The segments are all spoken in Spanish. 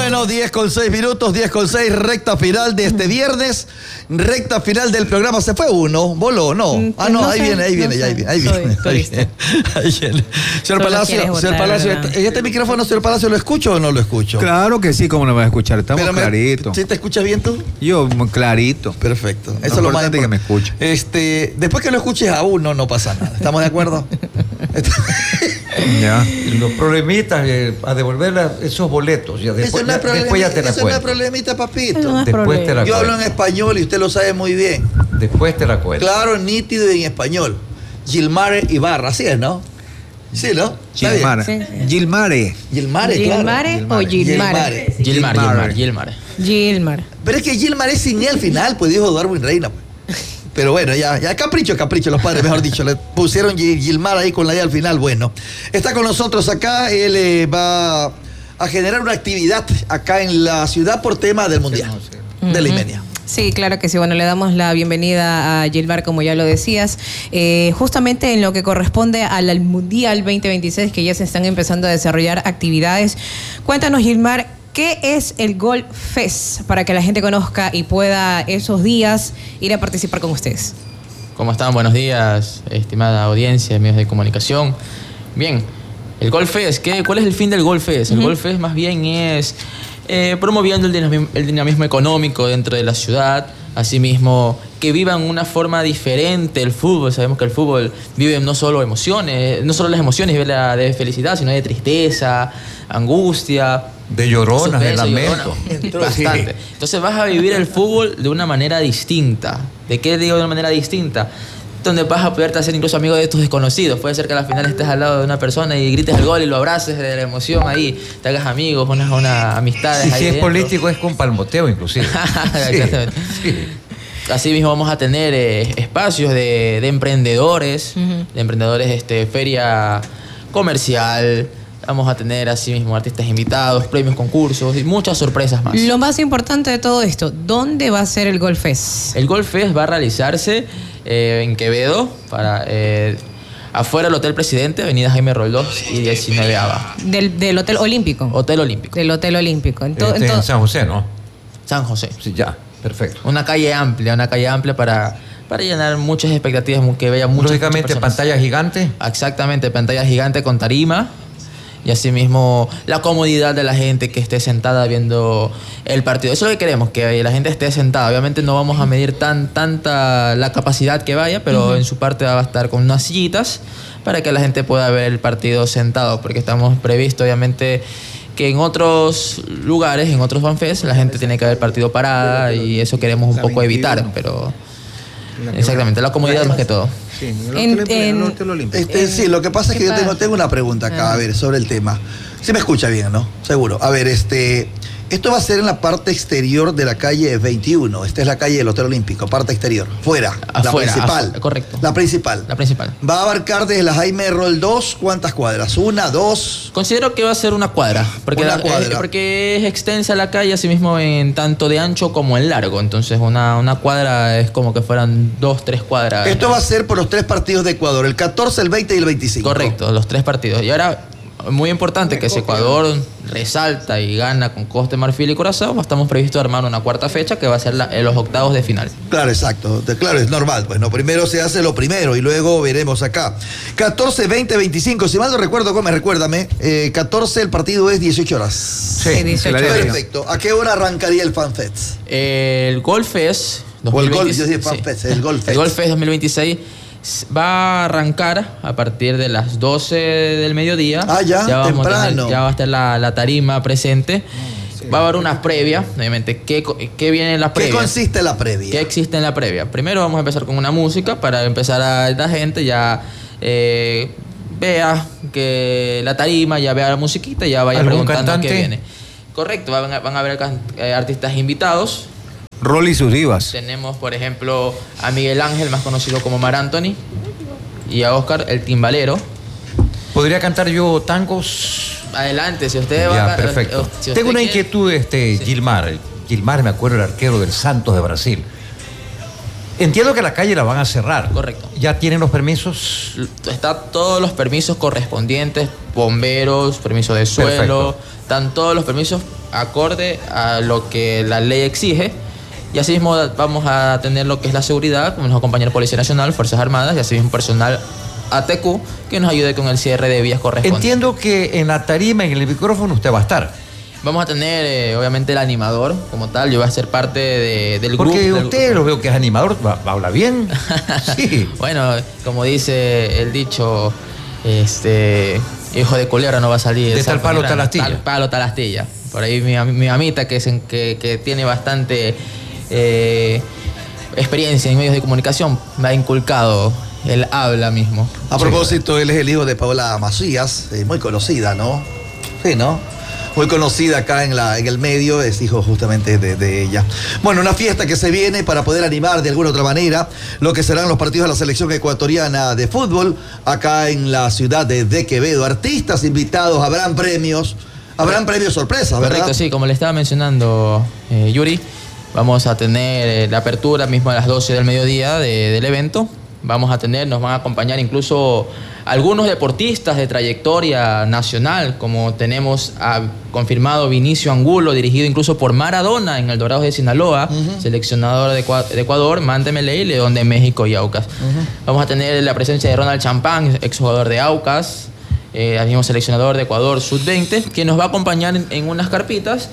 Bueno, 10:06, 10:06, recta final de este viernes, recta final del programa. Se fue uno, voló, ¿no? Ahí viene. Señor Palacio, ¿en este micrófono, señor Palacio, lo escucho o no lo escucho? Claro que sí, ¿cómo no me vas a escuchar? Estamos claritos. ¿Sí te escuchas bien tú? Yo, clarito. Perfecto. Eso es lo más importante que me escuche. Después que lo escuches a uno, no pasa nada. ¿Estamos de acuerdo? Ya. Los problemitas a devolver esos boletos. Ya después, después ya te la cuento. Eso no es problemita, papito. Después te la Yo cuento. hablo en español y usted lo sabe muy bien. Después te la cuento. Claro, nítido y en español. Gilmare Ibarra, así es, ¿no? Sí, ¿no? Gilmare. Sí. Gilmare, claro. ¿Gilmare o Gilmare? Gilmar. Pero es que Gilmar es sin E al final, pues dijo Darwin Reina. Pues. Pero bueno, ya capricho, los padres, mejor dicho. Le pusieron Gilmar ahí con la E al final. Bueno, está con nosotros acá. Él va a generar una actividad acá en la ciudad por tema del Mundial de la Imenia. Sí, claro que sí. Bueno, le damos la bienvenida a Gilmar, como ya lo decías, justamente en lo que corresponde al Mundial 2026, que ya se están empezando a desarrollar actividades. Cuéntanos, Gilmar, ¿qué es el Golf Fest? Para que la gente conozca y pueda esos días ir a participar con ustedes. ¿Cómo están? Buenos días, estimada audiencia, medios de comunicación. Bien, el Golf Fest, ¿cuál es el fin del Golf Fest? El Golf Fest más bien es promoviendo el dinamismo económico dentro de la ciudad, asimismo que vivan una forma diferente el fútbol. Sabemos que el fútbol vive no solo emociones, no solo las emociones, vive la de felicidad, sino de tristeza, angustia, de lloronas, de lamento. Bastante. Entonces vas a vivir el fútbol de una manera distinta. ¿De qué digo de una manera distinta? Donde vas a poderte hacer incluso amigo de tus desconocidos. Puede ser que al final estés al lado de una persona y grites el gol y lo abraces de la emoción ahí, te hagas amigos, unas amistades. Y ahí si es dentro. político es con palmoteo inclusive. Exactamente. Sí. Así mismo vamos a tener espacios de emprendedores, feria comercial. Vamos a tener así mismo artistas invitados, premios, concursos y muchas sorpresas más. Lo más importante de todo esto, ¿dónde va a ser el Golf Fest? El Golf Fest va a realizarse en Quevedo, afuera del Hotel Presidente, Avenida Jaime Roldós y 19ª. Del Hotel Olímpico. Hotel Olímpico. Del Hotel Olímpico. En San José, ¿no? San José. Sí, ya, perfecto. Una calle amplia para llenar muchas expectativas, que vea muchas Lógicamente, personas. pantalla gigante. Exactamente, pantalla gigante con tarima. Y asimismo la comodidad de la gente que esté sentada viendo el partido. Eso es lo que queremos, que la gente esté sentada. Obviamente no vamos a medir tanta la capacidad que vaya, pero en su parte va a estar con unas sillitas para que la gente pueda ver el partido sentado, porque estamos previsto obviamente que en otros lugares, en otros fanfests, la gente tiene que ver el partido parada y eso queremos un poco evitar, pero exactamente, la comodidad más que todo. Sí, el Hotel Olímpico. Sí, lo que pasa es que yo tengo una pregunta acá, a ver, sobre el tema. Sí me escucha bien, ¿no? Seguro. A ver, esto va a ser en la parte exterior de la calle 21. Esta es la calle del Hotel Olímpico, parte exterior. Fuera, la principal. Correcto. La principal. La principal. Va a abarcar desde la Jaime Roldós, ¿cuántas cuadras? ¿Una, dos? Considero que va a ser una cuadra. Porque porque es extensa la calle, así mismo en tanto de ancho como en largo. Entonces una cuadra es como que fueran 2, 3 cuadras. Esto va a ser por los 3 partidos de Ecuador, el 14, el 20 y el 25. Correcto, los 3 partidos. Y ahora, muy importante que si Ecuador resalta y gana con Costa de Marfil y Curazao, estamos previstos armar una cuarta fecha que va a ser los octavos de final. Claro, exacto. Claro, es normal. Pues no, primero se hace lo primero y luego veremos acá. 14, 20, 25. Si mal no recuerdo, recuérdame. 14, el partido es 18 horas. Sí, 18 horas. Perfecto. ¿A qué hora arrancaría el FanFest? El Golf Fest 2026. El Golf Fest. El Golf Fest 2026 va a arrancar a partir de las 12 del mediodía. Ya temprano. Ya va a estar la tarima presente. Va a haber una previa, obviamente. ¿Qué viene en la previa? ¿Qué consiste la previa? ¿Qué existe en la previa? Primero vamos a empezar con una música para empezar a la gente ya vea que la tarima, ya vea la musiquita y ya vaya preguntando qué viene. Correcto, van a haber artistas invitados. Rolly y sus divas. Tenemos, por ejemplo, a Miguel Ángel, más conocido como Mar Anthony, y a Oscar, el timbalero. ¿Podría cantar yo tangos? Adelante, si usted va a... perfecto. Si Tengo una inquietud, sí. Gilmar. Gilmar, me acuerdo, el arquero del Santos de Brasil. Entiendo que la calle la van a cerrar. Correcto. ¿Ya tienen los permisos? Está todos los permisos correspondientes, bomberos, permiso de suelo, Perfecto. están todos los permisos acorde a lo que la ley exige. Y así mismo vamos a tener lo que es la seguridad, como nos acompaña la Policía Nacional, Fuerzas Armadas y así mismo personal ATQ que nos ayude con el cierre de vías correspondientes. Entiendo que en la tarima, en el micrófono, usted va a estar. Vamos a tener, obviamente, el animador como tal. Yo voy a ser parte del grupo. Porque usted lo veo que es animador, habla bien. Sí. Bueno, como dice el dicho, hijo de culebra no va a salir. De tal palo, tal astilla. Tal palo, tal astilla. Por ahí mi mamita, que tiene bastante experiencia en medios de comunicación, me ha inculcado el habla mismo. A propósito, él es el hijo de Paola Macías, muy conocida, ¿no? Sí, ¿no? Muy conocida acá en el medio, es hijo justamente de ella. Bueno, una fiesta que se viene para poder animar de alguna otra manera lo que serán los partidos de la selección ecuatoriana de fútbol acá en la ciudad de Quevedo. Artistas invitados, habrán premios sorpresas, ¿verdad? Correcto, sí, como le estaba mencionando Yuri, vamos a tener la apertura mismo a las 12 del mediodía del evento. Nos van a acompañar incluso algunos deportistas de trayectoria nacional, como tenemos confirmado Vinicio Angulo, dirigido incluso por Maradona en el Dorados de Sinaloa, seleccionador de Ecuador, Mante Meley, León de México y Aucas. Vamos a tener la presencia de Ronald Champán, exjugador de Aucas, al mismo seleccionador de Ecuador Sub-20, que nos va a acompañar en unas carpitas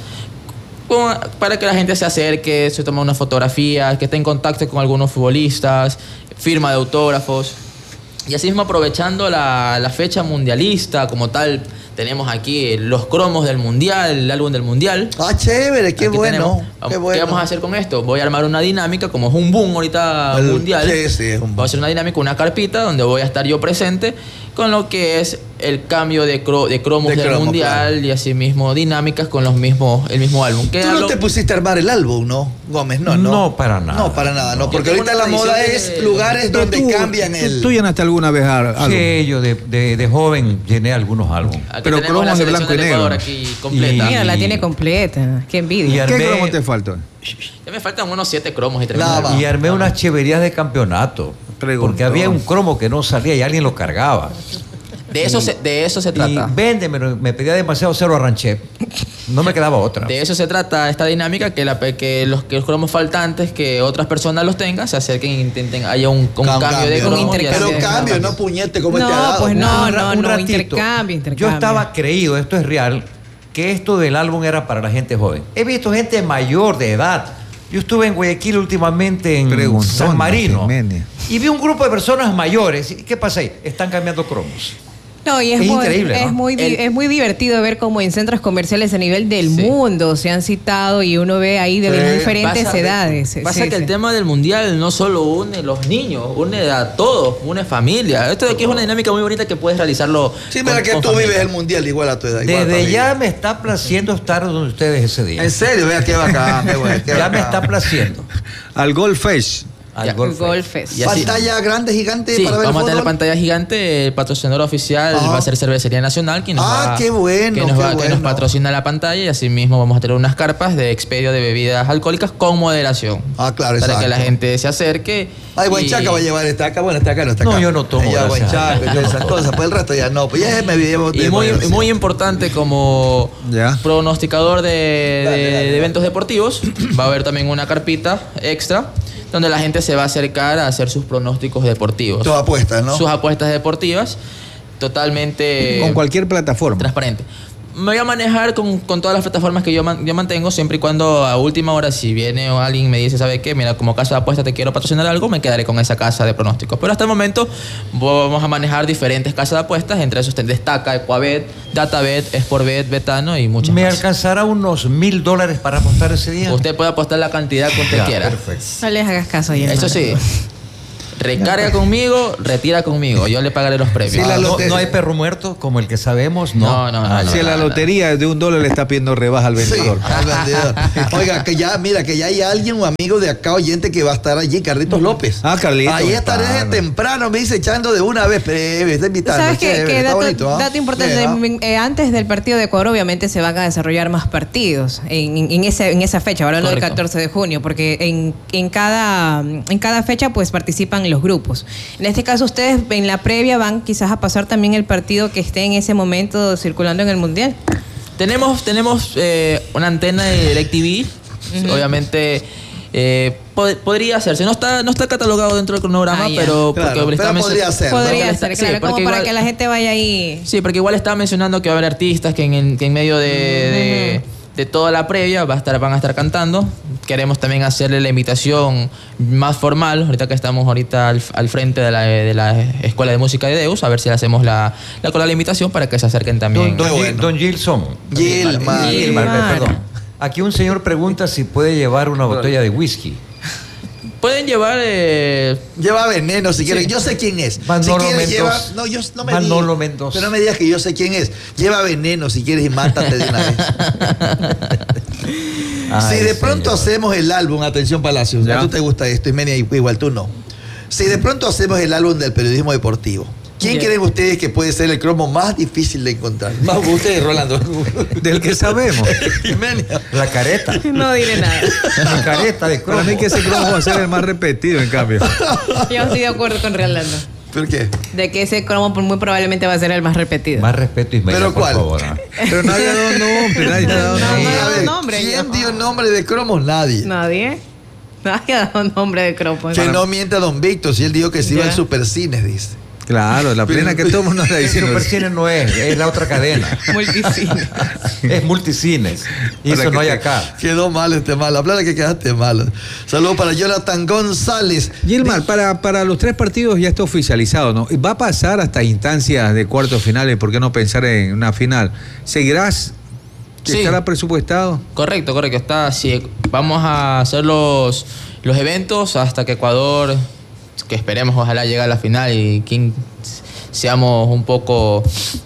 para que la gente se acerque, se tome unas fotografías, que esté en contacto con algunos futbolistas, firma de autógrafos. Y así mismo, aprovechando la fecha mundialista como tal, tenemos aquí los cromos del mundial, el álbum del mundial. Ah, chévere, qué Aquí bueno, tenemos. qué bueno. ¿Qué vamos a hacer con esto? Voy a armar una dinámica, como es un boom ahorita mundial. Sí, es un boom. Voy a hacer una dinámica, una carpita donde voy a estar yo presente con lo que es el cambio de cromos del mundial, claro. Y así mismo dinámicas con el mismo álbum. Tú no te pusiste a armar el álbum, ¿no, Gómez? No, para nada. No, para nada, no, porque ahorita la moda es lugares donde cambian el... ¿Tú llenaste alguna vez algo? Sí, yo de joven llené algunos álbumes. Pero cromos de blanco y negro. Aquí completa. Mira, la tiene completa. Qué envidia. ¿Qué cromo te falta? Ya me faltan unos 7 cromos y 3. Y armé unas chéverías de campeonato. Porque había un cromo que no salía y alguien lo cargaba. De eso se trata. Y véndemelo, me pedía demasiado, se lo arranché. No me quedaba otra. De eso se trata esta dinámica, que los cromos faltantes, que otras personas los tengan, se acerquen e intenten, haya un cambio de cromos. Pero cambio, no puñete como este No, pues no, un ratito. Intercambio. Yo estaba creído, esto es real, que esto del álbum era para la gente joven. He visto gente mayor de edad. Yo estuve en Guayaquil últimamente en San Marino y vi un grupo de personas mayores. ¿Qué pasa ahí? Están cambiando cromos. No, y es increíble, ¿no? Es muy divertido ver cómo en centros comerciales a nivel del mundo se han citado y uno ve ahí de las diferentes edades. Pasa que el tema del mundial no solo une los niños, une a todos, une familia. Esto de aquí es una dinámica muy bonita que puedes realizarlo. Sí, mira que tú vives el mundial igual a tu edad. Desde ya me está placiendo estar donde ustedes ese día. En serio, vea qué bacán. Ya me está placiendo. Al Golf Fest. Golf Fest. ¿Pantalla grande, gigante, sí, para ver el vamos a tener fútbol? pantalla gigante. El patrocinador oficial va a ser Cervecería Nacional, quien nos qué bueno, que nos patrocina la pantalla, y así mismo vamos a tener unas carpas de expedio de bebidas alcohólicas con moderación. Claro, para que la gente se acerque. Huanchaca va a llevar estaca. Bueno, estaca no está acá. No, yo no tomo. Ya Huanchaca y todas esas cosas. Pues el resto ya no. Pues ya me llevo. Y muy importante como pronosticador de eventos deportivos, va a haber también una carpita extra donde la gente se va a acercar a hacer sus pronósticos deportivos. Sus apuestas, ¿no? Sus apuestas deportivas, totalmente... Con cualquier plataforma. Transparente. Me voy a manejar con todas las plataformas que yo mantengo, siempre y cuando a última hora, si viene o alguien me dice, ¿sabe qué? Mira, como casa de apuesta te quiero patrocinar algo, me quedaré con esa casa de pronósticos. Pero hasta el momento vamos a manejar diferentes casas de apuestas, entre esos destaca Equabet, Databet, Sportbet, Betano y muchas más. ¿Me más. alcanzará unos $1,000 para apostar ese día? Usted puede apostar la cantidad que usted quiera. Perfecto. No les hagas caso ya. Eso sí. Recarga conmigo, retira conmigo. Yo le pagaré los premios. Sí, no hay perro muerto como el que sabemos, no. Si la lotería de $1 le está pidiendo rebaja al vendedor. Sí, al vendedor. Oiga, que ya hay alguien, un amigo de acá, oyente, que va a estar allí, Carlitos López. Carlitos. Ahí estaré desde temprano, me dice, echando de una vez, está invitando. ¿Sabes qué? Bonito, dato importante, antes del partido de Ecuador, obviamente se van a desarrollar más partidos en esa fecha, hablando del 14 de junio, porque en cada fecha pues participan los grupos. En este caso, ustedes en la previa van quizás a pasar también el partido que esté en ese momento circulando en el Mundial. Tenemos una antena de DirecTV, obviamente podría hacerse. No está catalogado dentro del cronograma, pero podría ser. Podría ser, claro, como para que la gente vaya ahí. Sí, porque igual estaba mencionando que va a haber artistas que en medio de toda la previa van a estar cantando. Queremos también hacerle la invitación más formal, ahorita que estamos al frente de la Escuela de Música de Deus, a ver si le hacemos la cordial invitación para que se acerquen también. Don Gilson. Gilmar, perdón. Aquí un señor pregunta si puede llevar una botella de whisky. Pueden llevar... Lleva veneno si quieren. Yo sé quién es. Manolo si quieres, Mendoza. Manolo Mendoza. Pero no me digas que yo sé quién es. Lleva veneno si quieres y mátate de una vez. Si de pronto hacemos el álbum, atención Palacios, a tú te gusta esto, y Menia igual tú no. Si de pronto hacemos el álbum del periodismo deportivo, ¿quién creen ustedes que puede ser el cromo más difícil de encontrar? Más ustedes, Rolando. Del que sabemos. La careta. No diré nada. La careta de cromo. Para mí que ese cromo va a ser el más repetido, en cambio. Yo estoy de acuerdo con Rolando. ¿Por qué? De que ese cromo muy probablemente va a ser el más repetido. Más respeto y medio, ¿Pero cuál? por favor. Pero nadie ha dado nombre. Nadie ha dado nombre. ¿Quién dio nombre de cromos? Nadie. Nadie ha dado nombre de cromo. Que no mienta don Víctor, si él dijo que se iba al Supercines, dice. Claro, la plena que todo el mundo está diciendo. Supercines no es la otra cadena. Multicines. Es Multicines. Y eso no hay acá. Quedó mal la plena que quedaste mal. Saludos para Jonathan González. Gilmar, para los 3 partidos ya está oficializado, ¿no? Va a pasar hasta instancias de cuartos finales, ¿por qué no pensar en una final? ¿Seguirás? Sí. ¿Estará presupuestado? Correcto. Vamos a hacer los eventos hasta que Ecuador, que esperemos ojalá llegue a la final y seamos un poco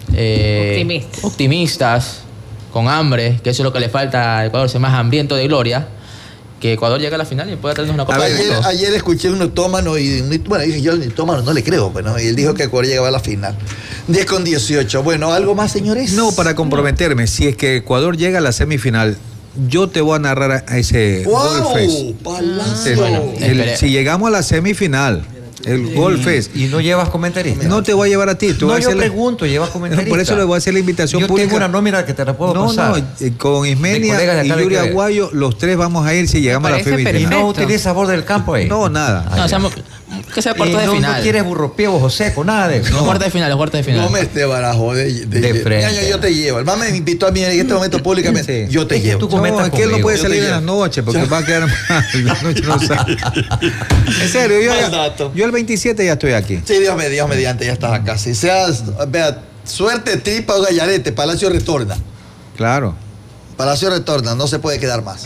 optimistas, con hambre, que eso es lo que le falta a Ecuador, ser más hambriento de gloria, que Ecuador llegue a la final y pueda traernos una copa del mundo. Ayer escuché un otómano dije yo al otómano no le creo, bueno, y él dijo que Ecuador llegaba a la final. 10-18. Bueno, ¿algo más, señores? No, para comprometerme, si es que Ecuador llega a la semifinal, yo te voy a narrar a ese Golf Fest. Palacio. Si llegamos a la semifinal, el Golf Fest. ¿Y no llevas comentarista? No te voy a llevar a ti. Yo pregunto, ¿llevas comentarista? Por eso le voy a hacer la invitación pública. Yo tengo una nómina que te la puedo pasar. Con Ismenia y Yuri Aguayo, los 3 vamos a ir si llegamos a la semifinal. ¿Y no utilizas borde del campo ahí? No, nada. Que sea cuartos de final. No quieres burro José seco, nada de eso. Los cuartos de final. No me esté barajo de frente. Yo te llevo. El mamá me invitó a mí en este momento públicamente. Sí. Yo te llevo. No, es que él no puede salir en las noches porque va a quedar mal. La noche no sale. En serio, yo el 27 ya estoy aquí. Sí, Dios mediante, ya estás acá. Si seas, vea, suerte, tripa o gallarete, Palacio retorna. Claro. Palacio retorna, no se puede quedar más.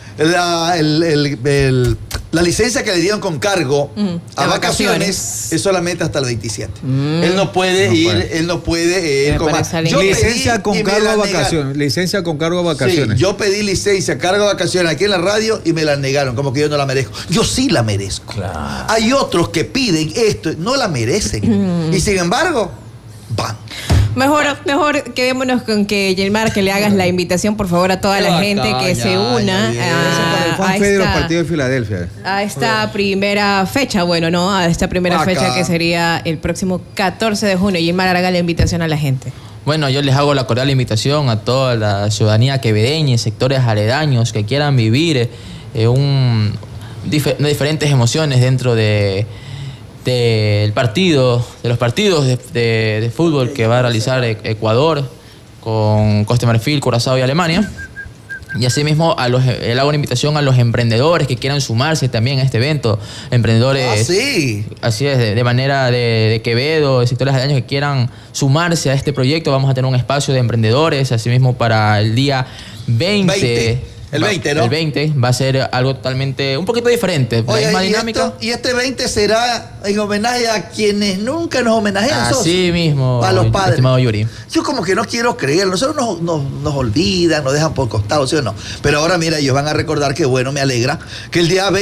La licencia que le dieron con cargo a vacaciones es solamente hasta el 27. Él no puede ir con más. Licencia con cargo a vacaciones. Licencia con cargo a vacaciones. Sí, yo pedí licencia, cargo a vacaciones aquí en la radio y me la negaron, como que yo no la merezco. Yo sí la merezco. Claro. Hay otros que piden esto, no la merecen. Y sin embargo, van. Mejor quedémonos con que Gilmar, que le hagas la invitación por favor a toda la gente que se una a esta primera fecha, a esta primera fecha que sería el próximo 14 de junio. Gilmar, haga la invitación a la gente. Bueno, yo les hago la cordial invitación a toda la ciudadanía quevedeña y sectores aledaños que quieran vivir diferentes emociones dentro de los partidos de fútbol que va a realizar Ecuador con Costa de Marfil, Curazao y Alemania. Y asimismo le hago una invitación a los emprendedores que quieran sumarse también a este evento. Emprendedores, sí. Así es, de manera de Quevedo, de sectores aledaños que quieran sumarse a este proyecto. Vamos a tener un espacio de emprendedores, asimismo para el día 20 El 20, ¿no? El 20 va a ser algo totalmente, un poquito diferente. Oye, la misma dinámica. Y este 20 será en homenaje a quienes nunca nos homenajean. Así mismo. Para los padres. Estimado Yuri. Yo como que no quiero creer. Nosotros nos olvidan, nos dejan por costado, ¿sí o no? Pero ahora, mira, ellos van a recordar que, bueno, me alegra que el día 20